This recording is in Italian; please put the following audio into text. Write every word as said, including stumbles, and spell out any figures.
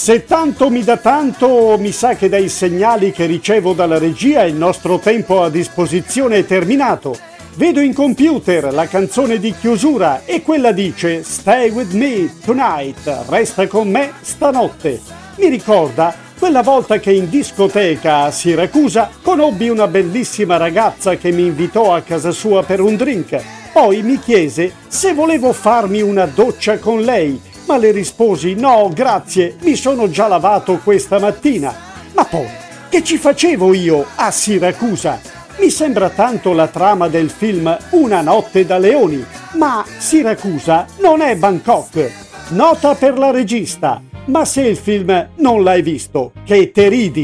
Se tanto mi dà tanto, mi sa che dai segnali che ricevo dalla regia il nostro tempo a disposizione è terminato. Vedo in computer la canzone di chiusura e quella dice Stay with me tonight, resta con me stanotte. Mi ricorda quella volta che in discoteca a Siracusa conobbi una bellissima ragazza che mi invitò a casa sua per un drink. Poi mi chiese se volevo farmi una doccia con lei, ma le risposi no grazie, mi sono già lavato questa mattina. Ma poi, che ci facevo io a Siracusa? Mi sembra tanto la trama del film Una notte da leoni, ma Siracusa non è Bangkok. Nota per la regista, ma se il film non l'hai visto, che te ridi?